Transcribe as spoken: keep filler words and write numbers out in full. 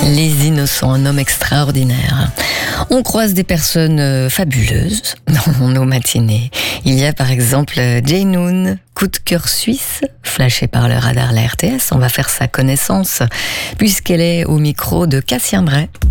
Les innocents, un homme extraordinaire. On croise des personnes fabuleuses dans nos matinées. Il y a par exemple Jane Hoon, coup de cœur suisse, flashé par le radar la R T S. On va faire sa connaissance puisqu'elle est au micro de Cassien Bray